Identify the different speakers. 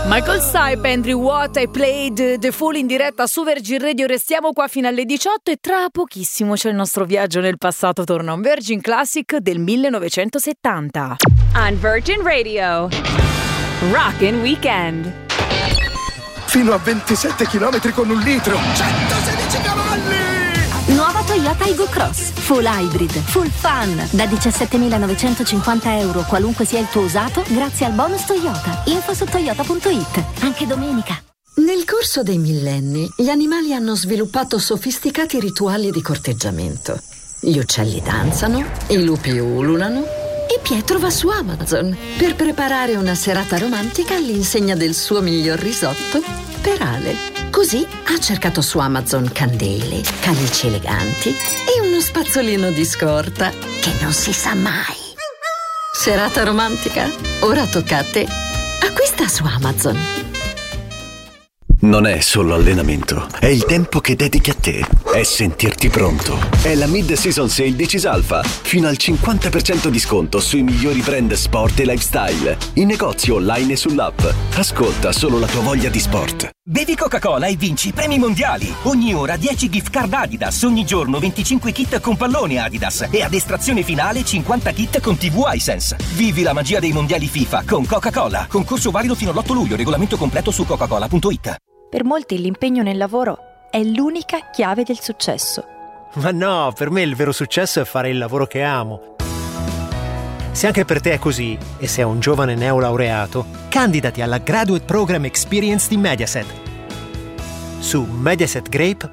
Speaker 1: Michael Stipe, Andrew Watt, I Played The Fool in diretta su Virgin Radio. Restiamo qua fino alle 18 e tra pochissimo c'è il nostro viaggio nel passato. Torna un Virgin Classic del 1970.
Speaker 2: On Virgin Radio, Rockin' Weekend.
Speaker 3: Fino a 27 km con 1 litro, 116 cavalli!
Speaker 4: Nuova Toyota Aygo Cross, full hybrid, full fun, da 17.950 euro, qualunque sia il tuo usato, grazie al bonus Toyota. Info su toyota.it, anche domenica.
Speaker 5: Nel corso dei millenni, gli animali hanno sviluppato sofisticati rituali di corteggiamento. Gli uccelli danzano, i lupi ululano e Pietro va su Amazon per preparare una serata romantica all'insegna del suo miglior risotto per Ale. Così ha cercato su Amazon candele, calici eleganti e uno spazzolino di scorta che non si sa mai. Serata romantica? Ora tocca a te. Acquista su Amazon.
Speaker 6: Non è solo allenamento, è il tempo che dedichi a te, è sentirti pronto. È la Mid-Season Sale di Cisalfa, fino al 50% di sconto sui migliori brand sport e lifestyle, in negozi online e sull'app. Ascolta solo la tua voglia di sport.
Speaker 7: Bevi Coca-Cola e vinci premi mondiali. Ogni ora 10 gift card Adidas, ogni giorno 25 kit con pallone Adidas e ad estrazione finale 50 kit con TV iSense. Vivi la magia dei mondiali FIFA con Coca-Cola. Concorso valido fino all'8 luglio, regolamento completo su coca-cola.it.
Speaker 8: Per molti l'impegno nel lavoro è l'unica chiave del successo.
Speaker 9: Ma no, per me il vero successo è fare il lavoro che amo. Se anche per te è così, e sei un giovane neolaureato, candidati alla Graduate Program Experience di Mediaset. Su mediasetgrape.it.